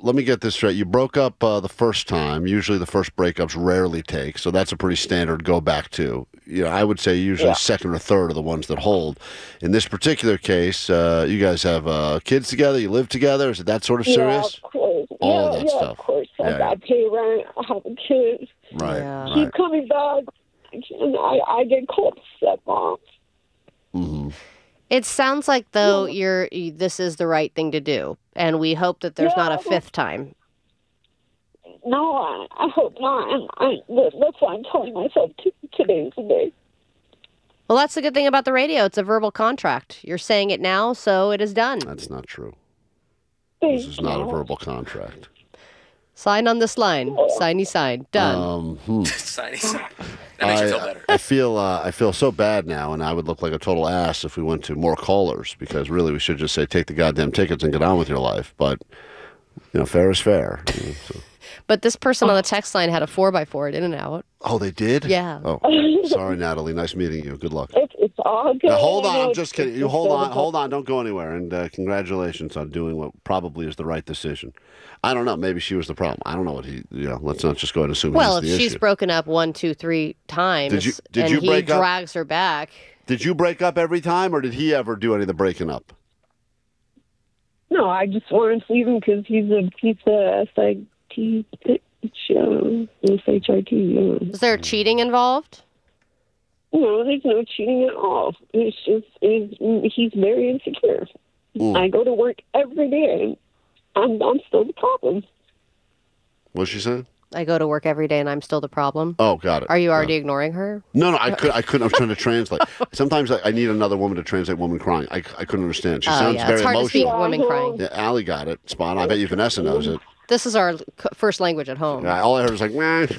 let me get this straight. You broke up the first time. Usually the first breakups rarely take, so that's a pretty standard go back to. I would say usually second or third are the ones that hold. In this particular case, you guys have kids together. You live together. Is it that sort of serious? Yeah, of course. All of that stuff. Of course. I got to pay rent. I have a kid. Right. Yeah. Keep coming back. And I get called stepmom. Mm-hmm. It sounds like, though, this is the right thing to do, and we hope that there's not a fifth time. No, I hope not. And that's why I'm telling myself today's the day. Well, that's the good thing about the radio. It's a verbal contract. You're saying it now, so it is done. That's not true. Thank This is not a you. verbal contract. Sign on this line. Signy sign. Done. Signy sign. That makes me feel better. I feel so bad now, and I would look like a total ass if we went to more callers, because really we should just say take the goddamn tickets and get on with your life. But fair is fair. So. But this person on the text line had a 4x4 at In-N-Out. Oh, they did? Yeah. Oh, sorry, Natalie. Nice meeting you. Good luck. It's all good. Now, hold on. I'm just kidding. You hold on. Don't go anywhere. And congratulations on doing what probably is the right decision. I don't know. Maybe she was the problem. I don't know what let's not just go ahead and assume Well, he's if the she's issue. broken up 1, 2, 3 times, Did you he break up? drags her back. Did you break up every time, or did he ever do any of the breaking up? No, I just wanted to leave him because he's a SIT SHIT. Is there cheating involved? No, there's no cheating at all. It's just he's very insecure. I go to work every day, and I'm still the problem. What's she saying? I go to work every day and I'm still the problem. Oh, got it. Are you already ignoring her? No, I couldn't. I was trying to translate. Sometimes I need another woman to translate woman crying. I couldn't understand. She sounds very it's hard to speak emotional. women crying. Yeah, Allie got it. Spot on. I bet you Vanessa knows it. This is our first language at home. All I heard was like,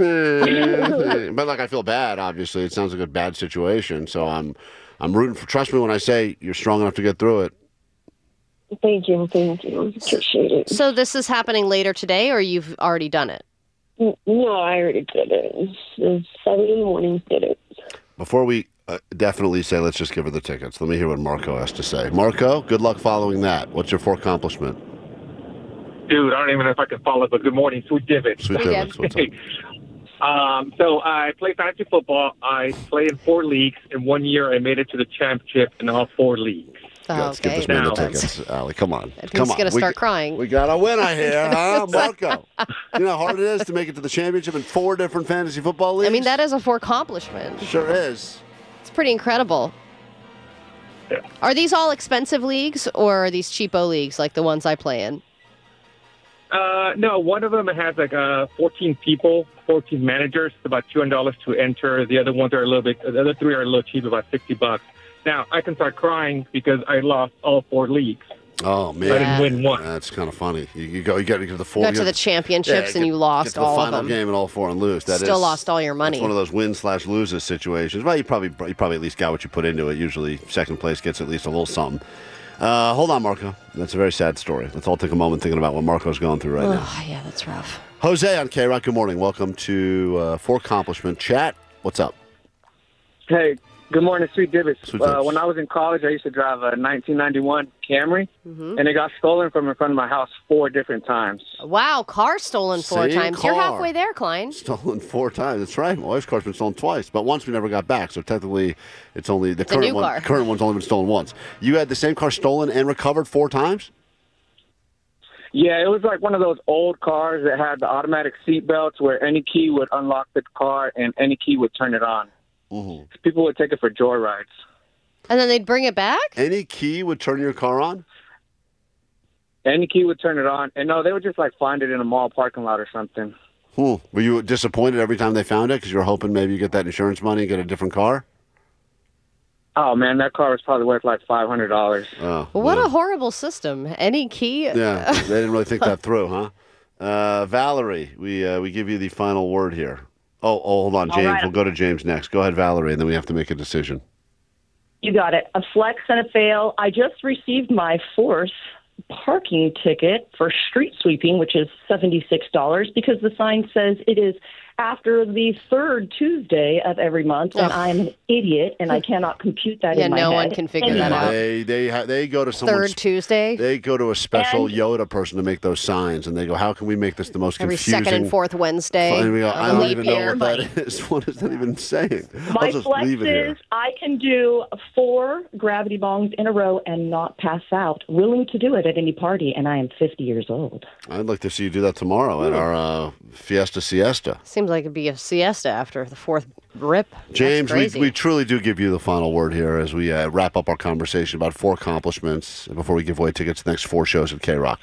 but I feel bad. Obviously, it sounds like a bad situation. So I'm rooting for. Trust me when I say you're strong enough to get through it. Thank you. Appreciate it. So this is happening later today, or you've already done it? No, I already did it. It's 7 in the morning. Did it. Before we definitely say, let's just give her the tickets. Let me hear what Marco has to say. Marco, good luck following that. What's your accomplishment? Dude, I don't even know if I can follow, but good morning, Sweet Divots. Sweet Divots, what's up? So I play fantasy football. I play in 4 leagues. In 1 year, I made it to the championship in all 4 leagues. Let's get this man the tickets, Allie. Come on. He's going to start crying. We got a winner here, huh, Marco? You know how hard it is to make it to the championship in 4 different fantasy football leagues? I mean, that is a accomplishment. Sure is. It's pretty incredible. Yeah. Are these all expensive leagues, or are these cheapo leagues like the ones I play in? No, one of them has 14 people, 14 managers, about $200 to enter. The other ones are the other 3 are a little cheap, about $60. Now, I can start crying because I lost all 4 leagues. Oh, man. I didn't win one. That's kind of funny. You get to the 4. You got to the championships and you lost all the of them. final game and all 4 and lose. Still lost all your money. It's one of those win/loses situations. Well, you probably at least got what you put into it. Usually second place gets at least a little something. Hold on, Marco. That's a very sad story. Let's all take a moment thinking about what Marco's going through right now. Oh, yeah, that's rough. Jose on K-Rock, good morning. Welcome to For Accomplishment Chat. What's up? Hey, good morning, Sweet Divots. Sweet Divots. When I was in college, I used to drive a 1991 Camry, and it got stolen from in front of my house 4 different times. Wow, car stolen 4 Same times. You're car. halfway there, Klein. Stolen 4 times. That's right. My wife's car's been stolen twice, but once we never got back. So technically, it's only the current new one. car. Current one's only been stolen once. You had the same car stolen and recovered 4 times? Yeah, it was like one of those old cars that had the automatic seat belts where any key would unlock the car and any key would turn it on. Mm-hmm. People would take it for joyrides. And then they'd bring it back? Any key would turn your car on? Any key would turn it on. And no, they would just find it in a mall parking lot or something. Were you disappointed every time they found it because you were hoping maybe you get that insurance money and get a different car? Oh, man, that car was probably worth $500. Oh, Well, what a horrible system. Any key? Yeah, they didn't really think that through, huh? Valerie, we give you the final word here. Oh, hold on, James. right. We'll go to James next. Go ahead, Valerie, and then we have to make a decision. You got it. A flex and a fail. I just received my 4th parking ticket for street sweeping, which is $76, because the sign says it is after the third Tuesday of every month, and I'm an idiot, and I cannot compute that in my head. Yeah, no one can figure that out. They go to someone's... Third Tuesday? They go to a special Yoda person to make those signs, and they go, how can we make this the most Every confusing... second and fourth Wednesday. And we go, I don't leap even know year. what that is. What is that even saying? My I'll just flex leave it here. is I can do 4 gravity bongs in a row and not pass out. Willing to do it at any party, and I am 50 years old. I'd like to see you do that tomorrow at our Fiesta Siesta. Seems like it'd be a siesta after the fourth rip. James, That's crazy. we truly do give you the final word here as we wrap up our conversation about 4 accomplishments before we give away tickets to the next 4 shows at K-Rock.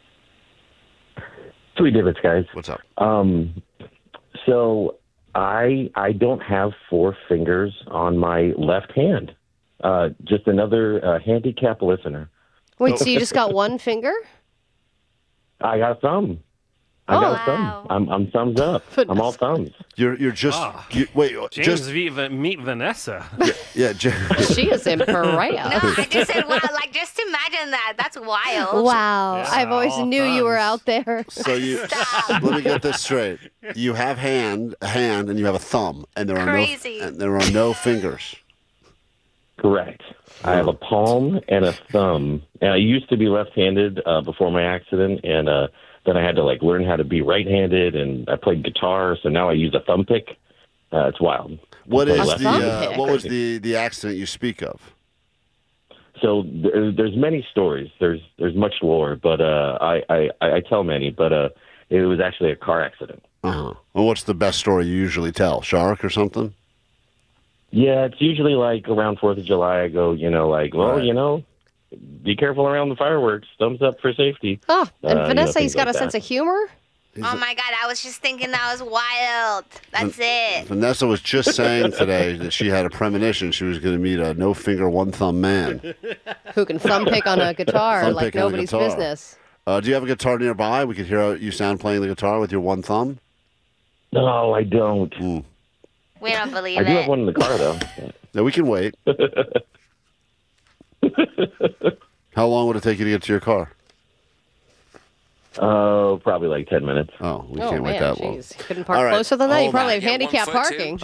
Sweet divots, guys. What's up? So I don't have 4 fingers on my left hand. Just another handicap listener. Wait, so you just got one finger? I got a thumb. I got a thumb. I'm thumbs up. I'm all thumbs. You're just wait. James, Just meet Vanessa. yeah. She is in Paria. No, I just said, wow, like, just imagine that. That's wild. Wow. Yeah, I've always all knew you were thumbs. out there. So let me get this straight. You have a hand, and you have a thumb, and there are Crazy. no fingers. Correct. I have a palm and a thumb. And I used to be left-handed before my accident, and then I had to learn how to be right-handed, and I played guitar, so now I use a thumb pick. It's wild. What I is play left-handed. what was the accident you speak of? So there's many stories. There's much lore, but I tell many. But it was actually a car accident. Well, what's the best story you usually tell? Shark or something? Yeah, it's usually around 4th of July. I go, be careful around the fireworks. Thumbs up for safety. Oh, and Vanessa, he's things got a like sense that. of humor? Oh my God, I was just thinking that was wild. That's it. Vanessa was just saying today that she had a premonition she was going to meet a no-finger, one-thumb man. Who can thumb pick on a guitar Thumb like pick on a nobody's guitar. business. Do you have a guitar nearby? We could hear you sound playing the guitar with your one thumb. No, I don't. We don't believe I do it. have one in the car, though. No, we can wait. How long would it take you to get to your car? Oh, probably 10 minutes. Oh, we Oh, can't wait man, that long. jeez. You couldn't park All right. closer than that? You Hold probably on. have handicap parking.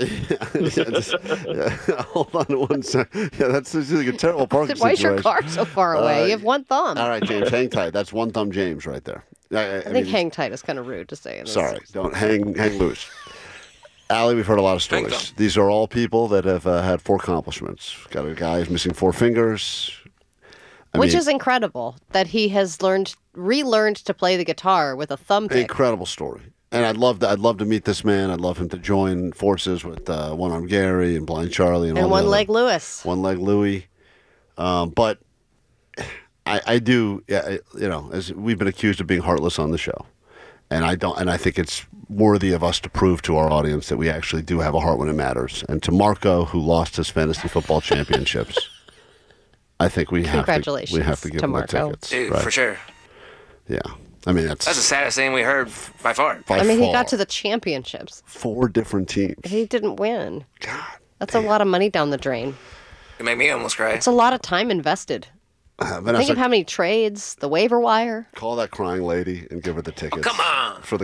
Hold on one second. Yeah, that's like a terrible parking Why is your situation. car so far away? You have one thumb. All right, James, hang tight. That's one thumb James right there. I think hang tight is kind of rude to say. In this. Sorry, don't hang loose. Allie, we've heard a lot of stories. These are all people that have had 4 accomplishments. Got a guy who's missing 4 fingers. Which is incredible that he has relearned to play the guitar with a thumb pick. Incredible story. And I'd love to meet this man. I'd love him to join forces with One Arm Gary and Blind Charlie and all One the Leg Lewis. One Leg Louie. But I do, as we've been accused of being heartless on the show. And I think it's worthy of us to prove to our audience that we actually do have a heart when it matters. And to Marco, who lost his fantasy football championships, I think we have to give him the Marco. tickets. Dude, right? for sure. Yeah. I mean, that's the saddest thing we heard by far. He got to the championships. 4 different teams. He didn't win. God, that's a lot of money down the drain. It made me almost cry. It's a lot of time invested. Vanessa, Think of how many trades, the waiver wire. Call that crying lady and give her the tickets. Come on. For the.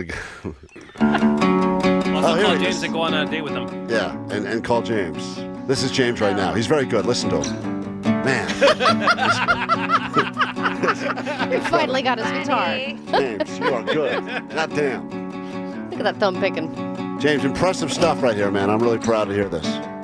Also here call he James is. and go on a date with him. Yeah, and call James. This is James right now. He's very good. Listen to him. Man. He finally got his guitar. James, you are good. God damn. Look at that thumb picking. James, impressive stuff right here, man. I'm really proud to hear this.